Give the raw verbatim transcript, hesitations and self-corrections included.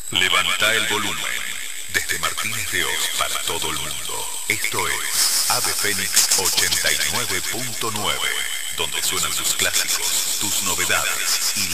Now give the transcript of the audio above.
Levanta el volumen. Desde Martínez de Oz para todo el mundo. Esto es Ave Fénix ochenta y nueve punto nueve, donde suenan tus clásicos, tus novedades y